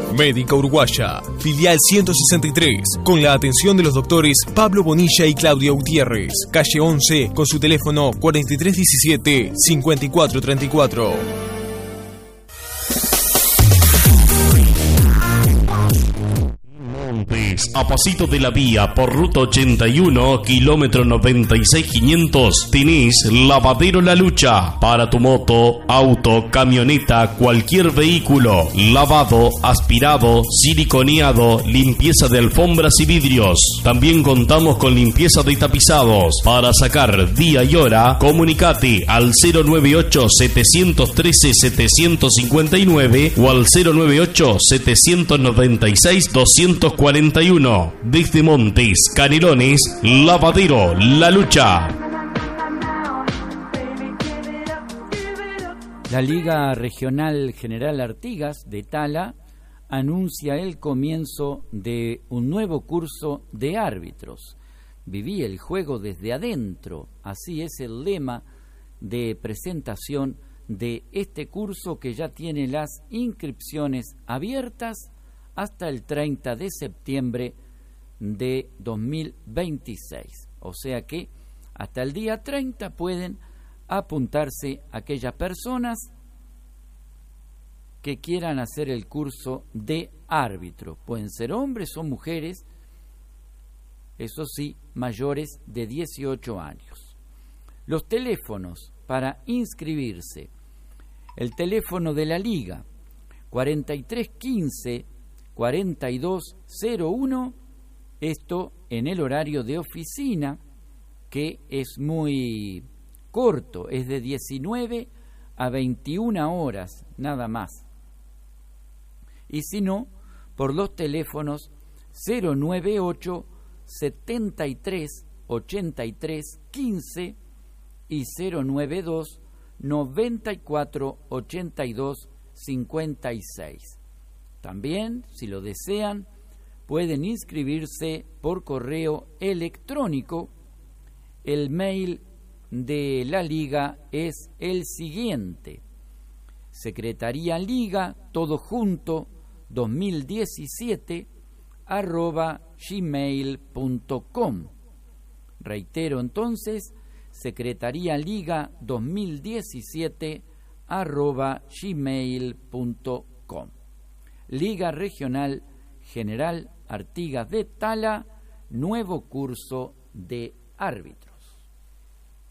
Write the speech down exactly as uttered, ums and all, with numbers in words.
Médica Uruguaya, filial ciento sesenta y tres, con la atención de los doctores Pablo Bonilla y Claudia Gutiérrez, calle once, con su teléfono cuarenta y tres diecisiete, cincuenta y cuatro treinta y cuatro. A pasito de la vía por ruta ochenta y uno, kilómetro noventa y seis quinientos, tenés Lavadero La Lucha. Para tu moto, auto, camioneta, cualquier vehículo. Lavado, aspirado, siliconeado, limpieza de alfombras y vidrios. También contamos con limpieza de tapizados. Para sacar día y hora, comunicate al cero nueve ocho, setecientos trece, setecientos cincuenta y nueve o al cero nueve ocho, setecientos noventa y seis, doscientos cuarenta y uno. Desde Montes, Canelones, Lavadero La Lucha. La Liga Regional General Artigas de Tala anuncia el comienzo de un nuevo curso de árbitros. Viví el juego desde adentro, así es el lema de presentación de este curso, que ya tiene las inscripciones abiertas hasta el treinta de septiembre de dos mil veintiséis. O sea que hasta el día treinta pueden apuntarse aquellas personas que quieran hacer el curso de árbitro. Pueden ser hombres o mujeres, eso sí, mayores de dieciocho años. Los teléfonos para inscribirse: el teléfono de la Liga cuarenta y tres quince, cuarenta y dos cero uno, esto en el horario de oficina, que es muy corto, es de diecinueve a veintiuna horas, nada más. Y si no, por los teléfonos cero nueve ocho, setenta y tres, ochenta y tres, quince y cero nueve dos, noventa y cuatro, ochenta y dos, cincuenta y seis. También, si lo desean, pueden inscribirse por correo electrónico. El mail de la Liga es el siguiente: Secretaría Liga, todo junto, dos mil diecisiete, arroba gmail punto com. Reitero entonces, Secretaría Liga dos mil diecisiete, arroba gmail punto com. Liga Regional General Artigas de Tala, nuevo curso de árbitro.